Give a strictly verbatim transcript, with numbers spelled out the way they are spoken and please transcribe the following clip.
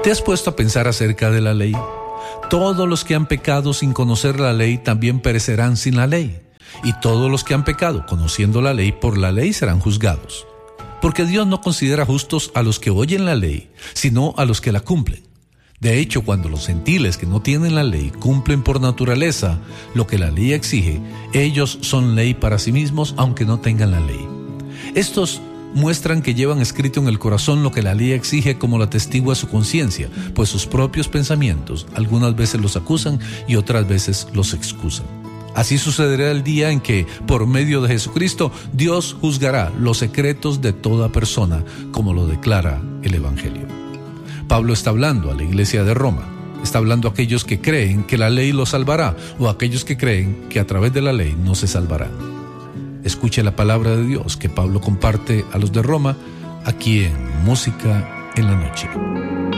¿Te has puesto a pensar acerca de la ley? Todos los que han pecado sin conocer la ley también perecerán sin la ley. Y todos los que han pecado conociendo la ley por la ley serán juzgados. Porque Dios no considera justos a los que oyen la ley, sino a los que la cumplen. De hecho, cuando los gentiles que no tienen la ley cumplen por naturaleza lo que la ley exige, ellos son ley para sí mismos aunque no tengan la ley. Estos muestran que llevan escrito en el corazón lo que la ley exige como lo atestigua su conciencia, pues sus propios pensamientos algunas veces los acusan y otras veces los excusan. Así sucederá el día en que, por medio de Jesucristo, Dios juzgará los secretos de toda persona, como lo declara el Evangelio. Pablo está hablando a la iglesia de Roma. Está hablando a aquellos que creen que la ley los salvará o a aquellos que creen que a través de la ley no se salvarán. Escuche la palabra de Dios que Pablo comparte a los de Roma aquí en Música en la Noche.